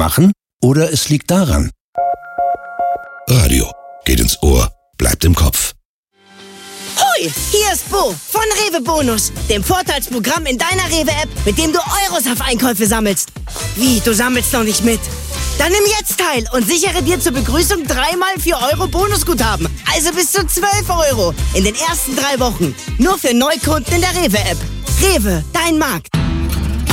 machen oder es liegt daran. Radio geht ins Ohr, bleibt im Kopf. Hoi, hier ist Bo von Rewe Bonus, dem Vorteilsprogramm in deiner Rewe-App, mit dem du Euros auf Einkäufe sammelst. Wie, du sammelst noch nicht mit? Dann nimm jetzt teil und sichere dir zur Begrüßung 3x 4 Euro Bonusguthaben. Also bis zu 12 Euro in den ersten 3 Wochen. Nur für Neukunden in der Rewe-App. Rewe, dein Markt.